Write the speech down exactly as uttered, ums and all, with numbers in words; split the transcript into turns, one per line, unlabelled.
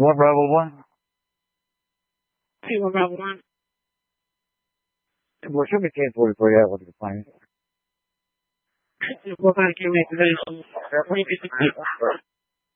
One Bravo One.
Hey, one Bravo One.
Well, show me ten forty-three out with the plane.
We're going to give me the